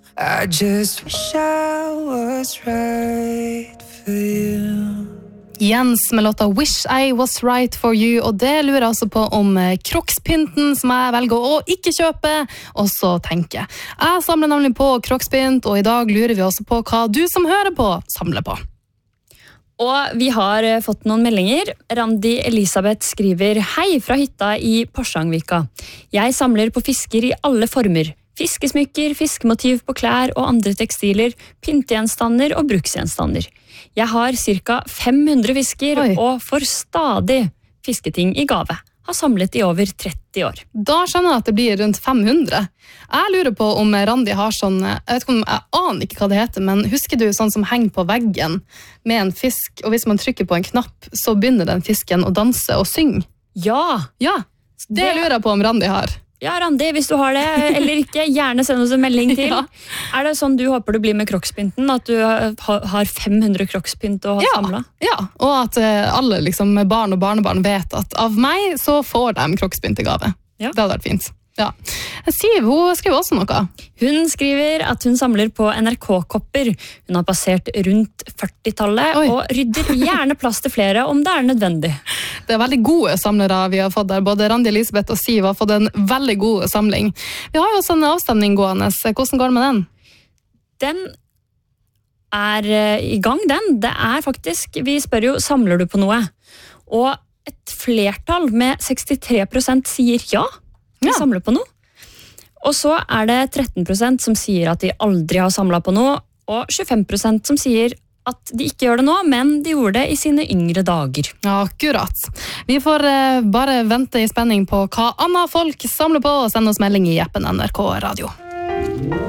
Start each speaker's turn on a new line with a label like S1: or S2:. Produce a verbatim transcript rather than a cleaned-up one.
S1: I just wish I was right for you.
S2: Jens med låta Wish I Was Right For You, og det lurer altså på om krokspynten som jeg velger å ikke kjøpe, og så tenker jeg. Jeg samler nemlig på krokspynt, og i dag lurer vi også på hva du som hører på samler på.
S3: Og vi har fått noen meldinger. Randi Elisabeth skriver: Hei fra hytta i Porsangvika. Jeg samler på fisker i alle former. Fiskesmykker, fiskemotiv på klær og andre tekstiler, pyntegjenstander og bruksgjenstander. Jeg har cirka fem hundre fisker Oi. Og får stadig fisketing i gave. Har samlet i over tretti år.
S2: Da skjønner jeg at det blir rundt fem hundre. Jeg lurer på om Randi har sånn, jeg vet ikke om, jeg aner ikke hva det heter, men husker du sånn som henger på veggen med en fisk, og hvis man trykker på en knapp, så begynner den fisken å danse og synge?
S3: Ja!
S2: Ja, det, det lurer jeg på om Randi har.
S3: Ja, Randi, hvis du har det, eller ikke, gjerne send oss en melding til. Ja. Er det sånn du håper du blir med krokspynten, at du har fem hundre krokspynt å ha
S2: ja.
S3: samlet?
S2: Ja, og at alle liksom, barn og barnebarn vet at av meg så får de krokspynt i gave. Ja. Det hadde vært fint. Ja. Siv, hun skriver også noe.
S3: Hun skriver at hun samler på N R K-kopper. Hun har passert rundt førtitallet Oi. Og rydder gjerne plass til flere om det er nødvendig.
S2: Det er veldig gode samlere vi har fått der. Både Randi Elisabeth og Siv har fått en veldig god samling. Vi har jo også en avstemning gående. Hvordan går det med den?
S3: Den er i gang, den. Det er faktisk, vi spør jo, samler du på noe? Og et flertall med sekstitre prosent sier ja. Vi ja. Samler på noe. Og så er det tretten prosent som sier at de aldri har samlet på noe, og tjuefem prosent som sier at de ikke gjør det nå, men de gjorde det i sine yngre dager.
S2: Ja, akkurat. Vi får uh, bare vente i spenning på hva andre folk samler på, og sende oss melding i appen N R K Radio.